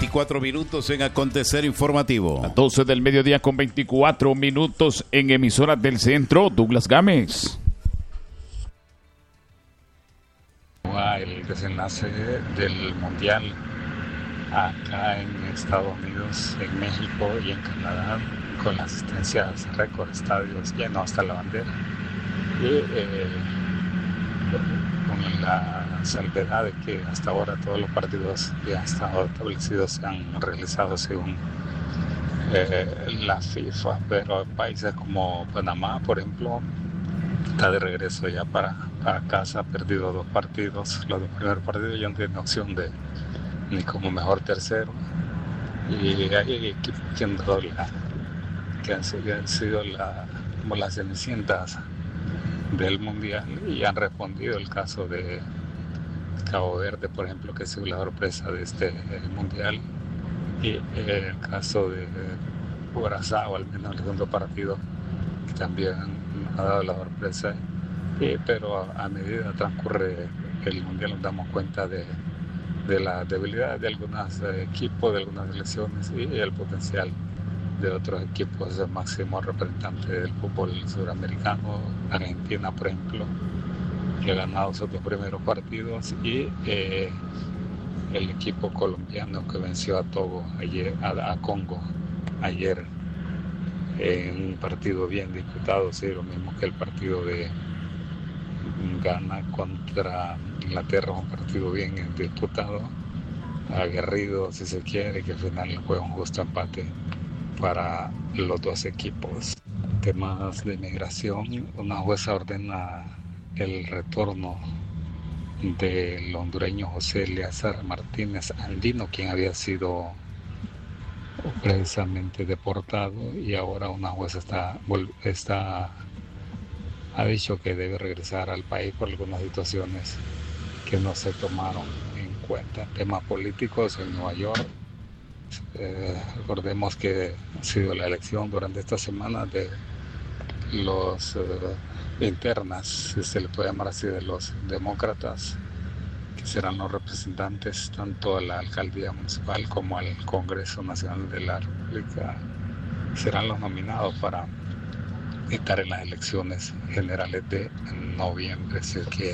24 minutos en Acontecer Informativo. A 12 del mediodía con 24 minutos en emisoras del centro. Douglas Gámez. El desenlace del Mundial acá en Estados Unidos, en México y en Canadá, con las asistencias récord, estadios llenos hasta la bandera. Y con la salvedad de que hasta ahora todos los partidos que han estado establecidos se han realizado según la FIFA, pero países como Panamá, por ejemplo, está de regreso ya para casa, ha perdido 2 partidos, los 2 primeros partidos ya no tiene opción de ni como mejor tercero, y hay equipos que han sido como las cenicientas del Mundial y han respondido. El caso de Cabo Verde, por ejemplo, que es la sorpresa de este Mundial, y el caso de Curazao, al menos el segundo partido, que también ha dado la sorpresa, pero a medida transcurre el Mundial nos damos cuenta de la debilidad de algunos equipos, de algunas selecciones y el potencial de otros equipos. El máximo representante del fútbol sudamericano, Argentina, por ejemplo, que ha ganado sus 2 primeros partidos, y el equipo colombiano que venció a Togo ayer, a Congo ayer, en un partido bien disputado, sí, lo mismo que el partido de Ghana contra Inglaterra, un partido bien disputado, aguerrido si se quiere, que al final fue un justo empate para los 2 equipos. Temas de migración, una jueza ordena el retorno del hondureño José Eleazar Martínez Andino, quien había sido precisamente deportado, y ahora una jueza ha dicho que debe regresar al país por algunas situaciones que no se tomaron en cuenta. Temas políticos en Nueva York. Recordemos que ha sido la elección durante esta semana de los internas, si se le puede llamar así, de los demócratas, que serán los representantes tanto a la alcaldía municipal como al Congreso Nacional de la República. Serán los nominados para estar en las elecciones generales de noviembre. Así que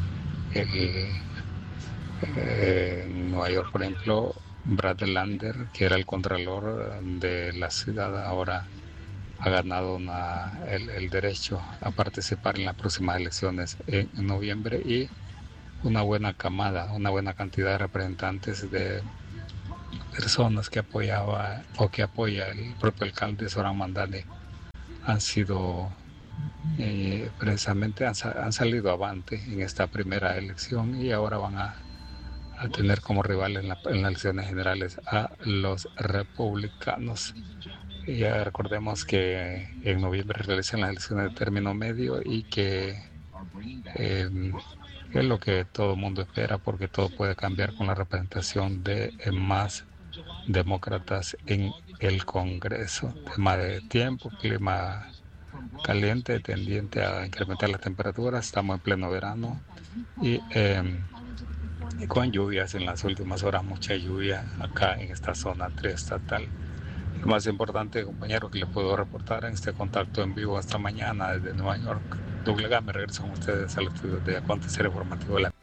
en Nueva York, por ejemplo, Brad Lander, que era el contralor de la ciudad, ahora ha ganado el derecho a participar en las próximas elecciones en noviembre, y una buena cantidad de representantes de personas que apoya el propio alcalde Zoran Mandani han sido precisamente han salido avante en esta primera elección, y ahora van a tener como rival en las elecciones generales a los republicanos. Ya recordemos que en noviembre realizan las elecciones de término medio, y que es lo que todo el mundo espera, porque todo puede cambiar con la representación de más demócratas en el Congreso. Tema de tiempo, clima caliente, tendiente a incrementar las temperaturas. Estamos en pleno verano y con lluvias en las últimas horas, mucha lluvia acá en esta zona triestatal. Lo más importante, compañero, que les puedo reportar en este contacto en vivo esta mañana desde Nueva York. Douglas Gámez, regreso con ustedes al estudio de Acontecer Informativo de la